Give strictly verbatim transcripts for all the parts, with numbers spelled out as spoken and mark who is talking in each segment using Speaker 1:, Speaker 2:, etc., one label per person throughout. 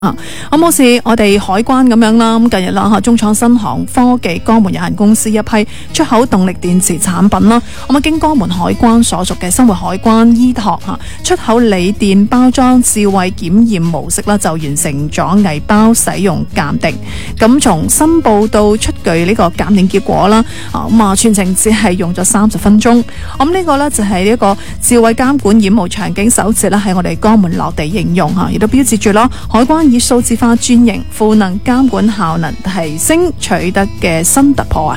Speaker 1: 啊，咁好似我哋海關咁樣啦，咁近日啦吓，中創新航科技江門有限公司一批出口動力電池產品啦，咁啊經江門海關所屬嘅生活海關依託吓出口鋰電包裝智慧檢驗模式啦，就完成咗偽包使用鑑定。咁從申報到出具呢個鑑定結果啦，啊咁啊全程只係用咗三十分鐘。咁呢個呢，就係呢一個智慧監管掩護場景首次啦喺我哋江門落地應用吓，亦都標誌住咯海關以數字化專營賦能監管效能提升取得嘅新突破啊！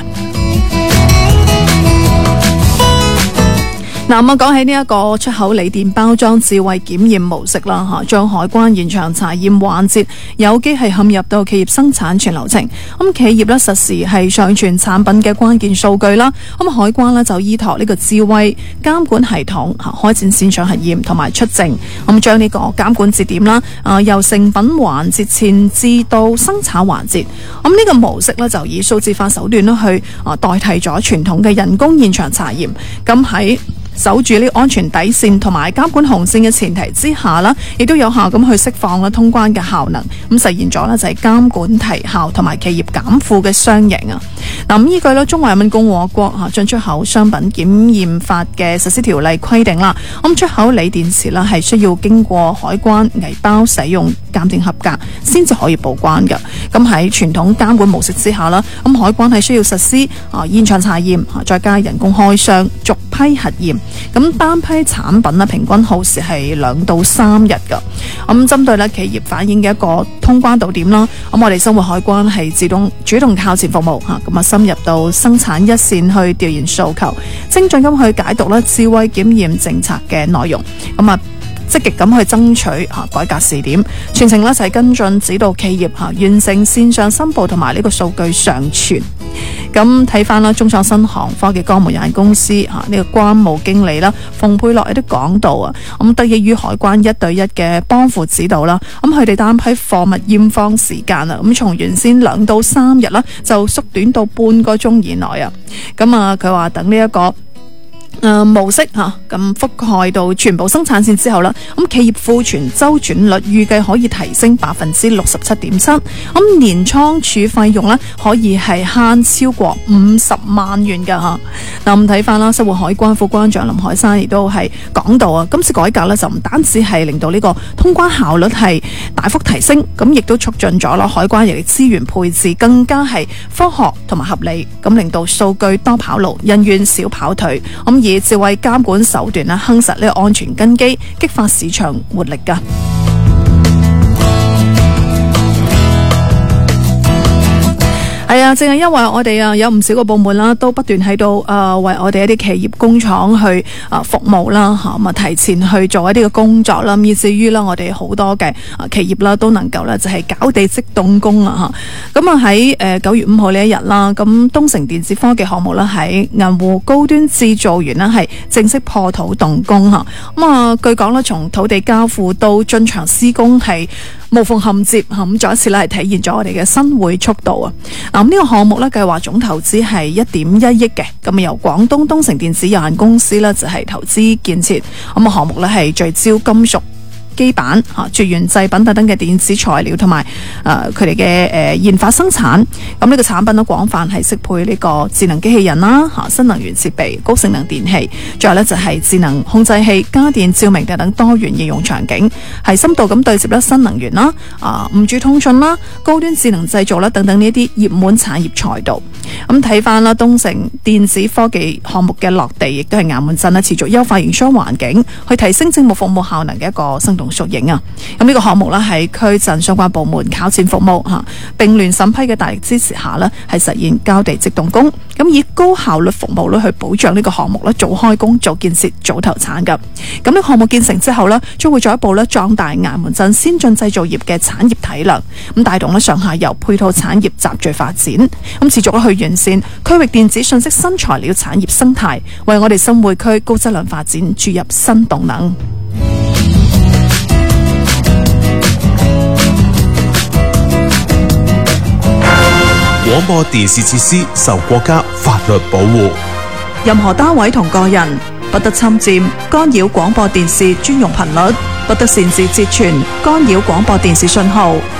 Speaker 1: 嗱，咁啊，講起呢一個出口鋰電包裝智慧檢驗模式啦，吓將海關現場查驗環節有機係嵌入到企業生產全流程。咁企業咧實時係上傳產品嘅關鍵數據啦。咁海關咧就依託呢個智慧監管系統吓開展線上核驗同埋出證。咁將呢個監管節點啦，啊由成品環節前置到生產環節。咁呢個模式咧就以數字化手段咧去啊代替咗傳統嘅人工現場查驗。咁喺守住呢個安全底線同埋監管紅線嘅前提之下啦，亦都有效咁去釋放啦通關嘅效能，咁實現咗呢就係監管提效同埋企業減負嘅雙贏啊！嗱，咁依據咧中華人民共和國嚇進出口商品檢驗法嘅實施條例規定啦，咁出口鋰電池啦係需要經過海關偽包使用鑑定合格先至可以報關嘅。咁喺傳統監管模式之下啦，咁海關係需要實施啊現場查驗，再加人工開箱逐批核驗。咁單批產品咧，平均耗時係兩到三日噶。咁針對咧企業反映嘅一個通關度點啦，咁我哋生活海關係自動主動靠前服務吓，咁啊深入到生產一線去調研訴求，精準咁去解讀咧智慧檢驗政策嘅內容，咁啊積極咁去爭取吓改革試點，全程咧就係跟進指導企業吓完成線上申報同埋呢個數據上傳。咁睇翻啦，中創新航科技江門有限公司吓呢個關務經理啦，馮佩樂亦都講到啊，咁得益於海關一對一嘅幫扶指導啦，咁佢哋單批貨物驗放時間啊，咁從原先兩到三日啦，就縮短到半個鐘以內啊。咁啊，佢話等呢一個。誒、呃、模式嚇咁覆蓋到全部生產線之後啦，咁企業庫存周轉率預計可以提升百分之六十七點七，咁年倉儲費用咧可以係慳超過五十萬元㗎嚇。嗱，咁睇翻啦，生活海關副關長林海山亦都係講到啊，今次改革咧就唔單止係令到呢個通關效率係大幅提升，咁亦都促進咗啦海關人力資源配置更加係科學同埋合理，咁令到數據多跑路，人員少跑腿，咁以智慧監管手段啦，夯實呢個安全根基，激發市場活力噶。係啊，正係因為我哋啊有唔少個部門啦，都不斷喺度誒為我哋一啲企業工廠去誒服務啦吓，咁啊提前去做一啲嘅工作啦，以至於啦我哋好多嘅企業啦都能夠咧就係搞地即動工啊吓。咁啊喺誒九月五號呢一日啦，咁東城電子科技項目啦喺銀湖高端製造園啦係正式破土動工吓。咁啊據講啦，從土地交付到進場施工係無縫銜接吓，咁再一次咧係體現咗我哋嘅新匯速度啊！嗱，呢個項目咧計劃總投資係一點一億嘅，咁由廣東東城電子有限公司咧就係投資建設，咁啊項目咧係聚焦金屬基板、嚇絕緣製品等等嘅電子材料同埋誒佢哋嘅誒研發生產，咁呢個產品咧廣泛係適配呢個智能機器人啦、嚇新能源設備、高性能電器，仲有咧就係智能控制器、家電、照明等等多元應用場景，係深度咁對接咧新能源啦、啊五 G 通訊啦、高端智能製造啦等等呢一啲熱門產業賽道。咁睇翻啦，東城電子科技項目嘅落地，亦都係衙門鎮咧持續優化營商環境，去提升政務服務效能嘅一個生動縮影啊！咁呢個項目咧喺區鎮相關部門靠前服務吓，並聯審批嘅大力支持下咧，係實現交地即動工，咁以高效率服務咧去保障呢個項目咧早開工、早建設、早投產噶。咁呢個項目建成之後咧，將會進一步咧壯大衙門鎮先進製造業嘅產業體能，咁帶動咧上下游配套產業集聚發展，咁持續咧去完善區域電子信息新材料產業生態，為我哋新會區高質量發展注入新動能。
Speaker 2: 廣播電視設施受國家法律保護，
Speaker 1: 任何單位同個人不得侵佔、干擾廣播電視專用頻率，不得擅自截傳、干擾廣播電視信號。